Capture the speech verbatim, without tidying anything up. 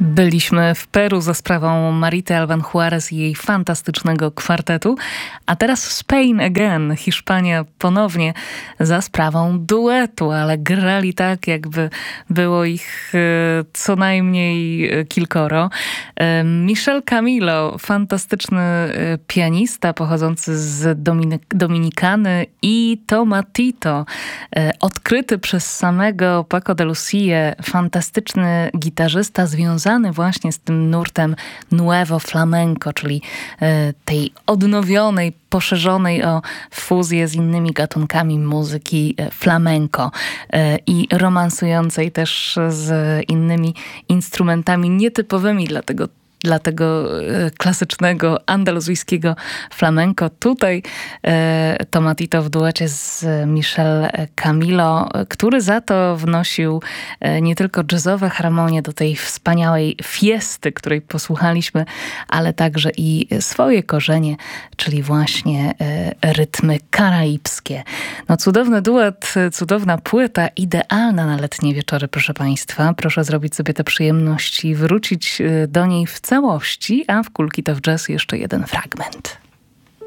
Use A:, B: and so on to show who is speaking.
A: Byliśmy w Peru za sprawą Marity Alban Juarez i jej fantastycznego kwartetu, a teraz Spain Again, Hiszpania ponownie za sprawą duetu, ale grali tak, jakby było ich e, co najmniej kilkoro. E, Michel Camilo, fantastyczny e, pianista pochodzący z Dominik- Dominikany, i Tomatito, e, odkryty przez samego Paco de Lucia, fantastyczny gitarzysta związany właśnie z tym nurtem Nuevo Flamenco, czyli e, tej odnowionej, poszerzonej o fuzję z innymi gatunkami muzyki e, flamenco e, i romansującej też z innymi instrumentami nietypowymi dla tego dla tego klasycznego andaluzyjskiego flamenco. Tutaj e, Tomatito w duecie z Michel Camilo, który za to wnosił e, nie tylko jazzowe harmonie do tej wspaniałej fiesty, której posłuchaliśmy, ale także i swoje korzenie, czyli właśnie e, rytmy karaibskie. No cudowny duet, cudowna płyta, idealna na letnie wieczory, proszę Państwa. Proszę zrobić sobie tę przyjemność i wrócić do niej w całości, a w Kulki to w Jazz jeszcze jeden fragment.